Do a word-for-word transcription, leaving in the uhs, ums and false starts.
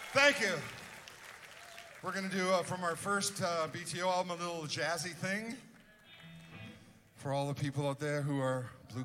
Thank you. We're going to do, uh, from our first uh, B T O album, a little jazzy thing for all the people out there who are